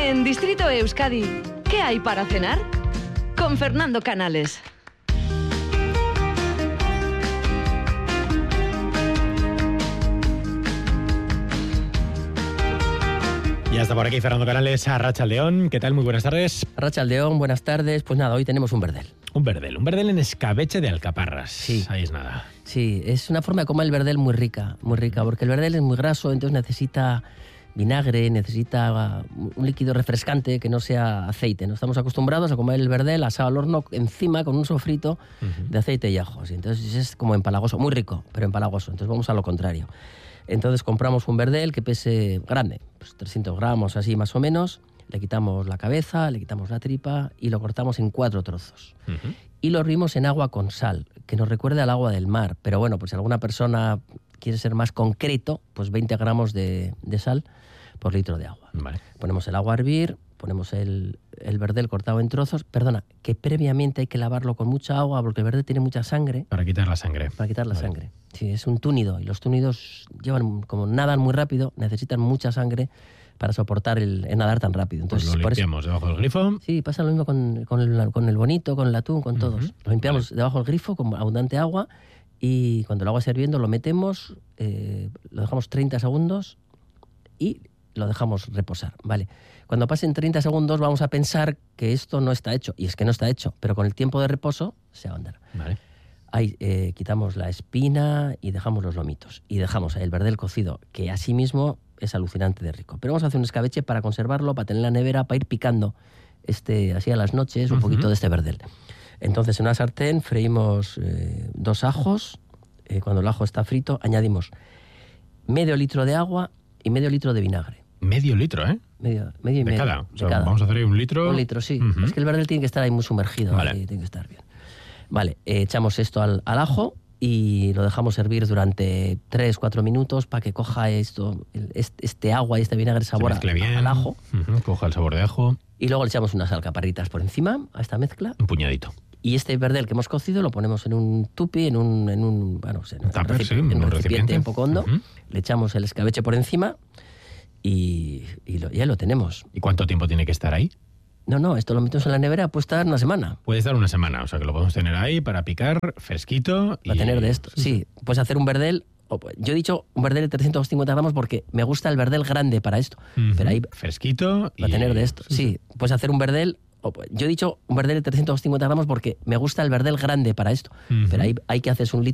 En Distrito Euskadi, ¿qué hay para cenar? Con Fernando Canales. Ya está por aquí Fernando Canales, Arratsaldeón. ¿Qué tal? Muy buenas tardes. Arratsaldeón, buenas tardes. Pues nada, hoy tenemos un verdel. Un verdel en escabeche de alcaparras. Sí. Ahí es nada. Sí, es una forma de comer el verdel muy rica, porque el verdel es muy graso, entonces necesita vinagre, necesita un líquido refrescante que no sea aceite. No estamos acostumbrados a comer el verdel asado al horno encima con un sofrito de aceite y ajos. Entonces es como empalagoso, muy rico, pero empalagoso. Entonces vamos a lo contrario. Entonces compramos un verdel que pese grande, pues 300 gramos así más o menos, le quitamos la cabeza, le quitamos la tripa y lo cortamos en 4 trozos. Y lo hervimos en agua con sal, que nos recuerde al agua del mar. Pero bueno, pues si alguna persona quiere ser más concreto, pues 20 gramos de sal por litro de agua. Vale. Ponemos el agua a hervir, ponemos el verdel cortado en trozos. Perdona, que previamente hay que lavarlo con mucha agua porque el verdel tiene mucha sangre. Para quitar la sangre. Para quitar la sangre. Sí, es un túnido y los túnidos como nadan muy rápido, necesitan mucha sangre para soportar el nadar tan rápido. Entonces, pues lo limpiamos debajo del grifo. Sí, pasa lo mismo con el bonito, con el atún, con todos. Lo limpiamos debajo del grifo con abundante agua y cuando el agua está hirviendo lo metemos, lo dejamos 30 segundos y lo dejamos reposar. Vale. Cuando pasen 30 segundos vamos a pensar que esto no está hecho. Y es que no está hecho, pero con el tiempo de reposo se ahondará. Vale. Ahí quitamos la espina y dejamos los lomitos. Y dejamos el verdel cocido, que asimismo es alucinante de rico. Pero vamos a hacer un escabeche para conservarlo, para tener en la nevera, para ir picando así a las noches un poquito de este verdel. Entonces en una sartén freímos 2 ajos. Cuando el ajo está frito añadimos medio litro de agua y medio litro de vinagre. Medio litro, ¿eh? Medio y medio. De cada. O sea, vamos a hacer ahí 1 litro. 1 litro, sí. Es que el verdel tiene que estar ahí muy sumergido. Vale. Ahí tiene que estar bien. Vale, echamos esto al ajo y lo dejamos hervir durante 3-4 minutos para que coja este agua y este vinagre sabor al ajo. Coja el sabor de ajo. Y luego le echamos unas alcaparritas por encima a esta mezcla. Un puñadito. Y este verdel que hemos cocido lo ponemos en un tupi, en un recipiente un poco hondo. Le echamos el escabeche por encima y ya lo tenemos. ¿Y cuánto tiempo tiene que estar ahí? No, esto lo metemos en la nevera, puede estar 1 semana. Puede estar 1 semana, o sea que lo podemos tener ahí para picar, fresquito. Para tener de esto, sí. Puedes hacer un verdel, yo he dicho un verdel de 350 gramos porque me gusta el verdel grande para esto. Pero ahí fresquito. Para tener de esto, sí. Puedes hacer un verdel, yo he dicho un verdel de 350 gramos porque me gusta el verdel grande para esto. Pero ahí hay que hacer un litro.